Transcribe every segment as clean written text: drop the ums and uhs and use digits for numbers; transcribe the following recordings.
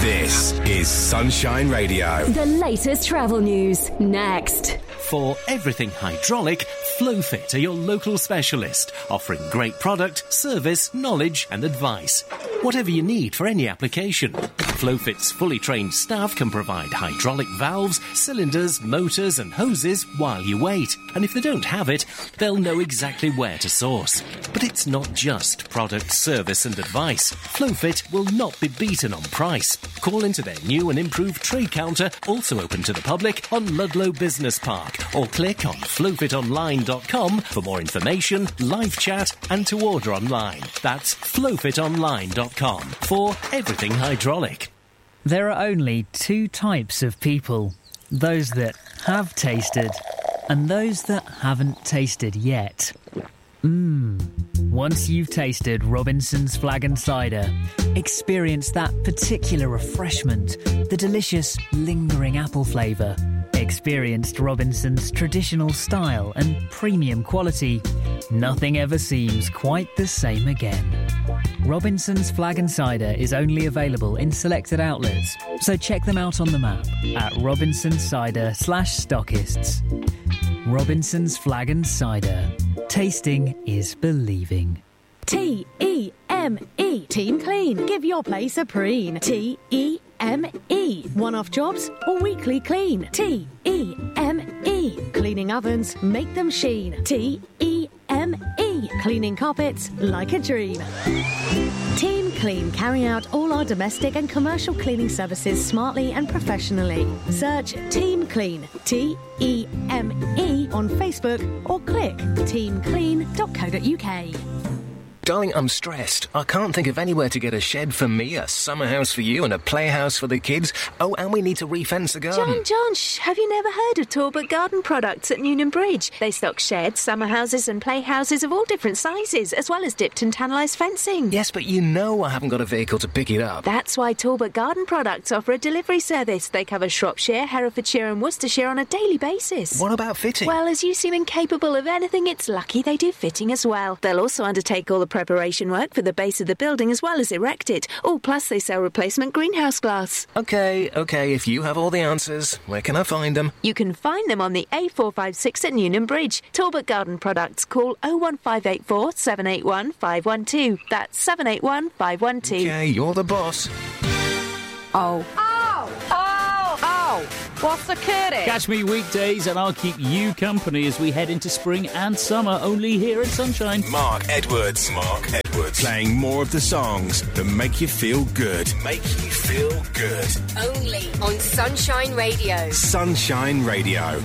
This is Sunshine Radio. The latest travel news, next. For everything hydraulic, Flowfit are your local specialist, offering great product, service, knowledge and advice. Whatever you need for any application. Flowfit's fully trained staff can provide hydraulic valves, cylinders, motors and hoses while you wait. And if they don't have it, they'll know exactly where to source. But it's not just product, service and advice. Flowfit will not be beaten on price. Call into their new and improved trade counter, also open to the public, on Ludlow Business Park. Or click on flowfitonline.com for more information, live chat and to order online. That's flowfitonline.com for everything hydraulic. There are only two types of people. Those that have tasted and those that haven't tasted yet. Once you've tasted Robinson's Flag and Cider, experience that particular refreshment, the delicious, lingering apple flavour. Experienced Robinson's traditional style and premium quality. Nothing ever seems quite the same again. Robinson's Flag and Cider is only available in selected outlets, so check them out on the map at robinsoncider/stockists. Robinson's Flag and Cider. Tasting is believing. T-E-M-E. Team Clean. Give your place a preen. T-E-M-E. One-off jobs or weekly clean. T-E-M-E. Cleaning ovens, make them sheen. T-E-M-E. Cleaning carpets like a dream. Team Clean carry out all our domestic and commercial cleaning services smartly and professionally. Search Team Clean, T-E-M-E, on Facebook or click teamclean.co.uk. Darling, I'm stressed. I can't think of anywhere to get a shed for me, a summer house for you and a playhouse for the kids. Oh, and we need to refence the garden. John, have you never heard of Talbot Garden Products at Newnham Bridge? They stock sheds, summer houses and playhouses of all different sizes, as well as dipped and tannalised fencing. Yes, but you know I haven't got a vehicle to pick it up. That's why Talbot Garden Products offer a delivery service. They cover Shropshire, Herefordshire and Worcestershire on a daily basis. What about fitting? Well, as you seem incapable of anything, it's lucky they do fitting as well. They'll also undertake all the preparation work for the base of the building as well as erect it. Oh, plus they sell replacement greenhouse glass. OK, if you have all the answers, where can I find them? You can find them on the A456 at Newnham Bridge. Talbot Garden Products. Call 01584 781 512. That's 781 512. OK, you're the boss. Oh. What's the curry? Catch me weekdays and I'll keep you company as we head into spring and summer, only here at Sunshine. Mark Edwards. Playing more of the songs that make you feel good. Only on Sunshine Radio. Sunshine Radio.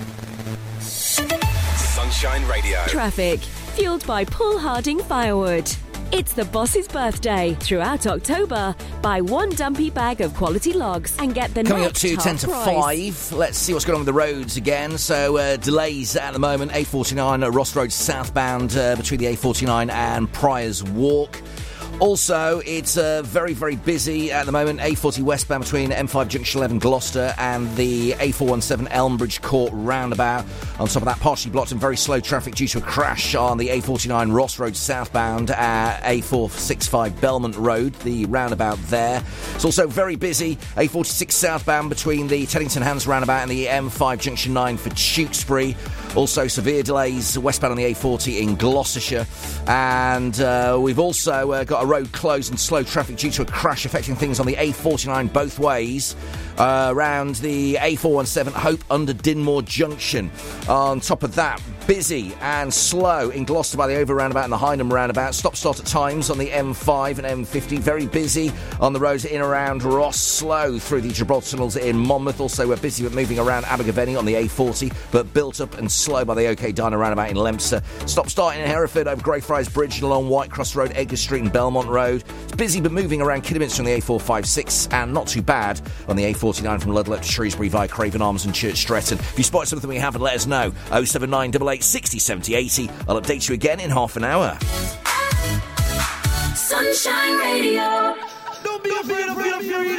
Sunshine Radio. Traffic, fueled by Paul Harding Firewood. It's the boss's birthday. Throughout October, buy one dumpy bag of quality logs and get the Coming up next to half 10 to price. 5. Let's see what's going on with the roads again. So, delays at the moment. A49 Ross Road southbound between the A49 and Priors Walk. Also, it's very, very busy at the moment. A40 westbound between M5 Junction 11 Gloucester and the A417 Elmbridge Court roundabout. On top of that, partially blocked and very slow traffic due to a crash on the A49 Ross Road southbound at A465 Belmont Road, the roundabout there. It's also very busy. A46 southbound between the Teddington Hands roundabout and the M5 Junction 9 for Tewkesbury. Also, severe delays westbound on the A40 in Gloucestershire. And we've also got a road closed and slow traffic due to a crash affecting things on the A49 both ways around the A417 Hope under Dinmore Junction. On top of that, busy and slow in Gloucester by the over roundabout and the Hynham roundabout. Stop-start at times on the M5 and M50. Very busy on the roads in around Ross. Slow through the Gibraltar tunnels in Monmouth. Also, we're busy with moving around Abergavenny on the A40, but built up and slow by the OK Diner roundabout in Leominster. Stop-start in Hereford over Greyfriars Bridge and along Whitecross Road, Edgar Street and Belmont Road. It's busy but moving around Kidderminster on the A456 and not too bad on the A49 from Ludlow to Shrewsbury via Craven Arms and Church Stretton. If you spot something we haven't, let us know. 07988 60 70 80. I'll update you again in half an hour. Sunshine Radio. Don't be afraid of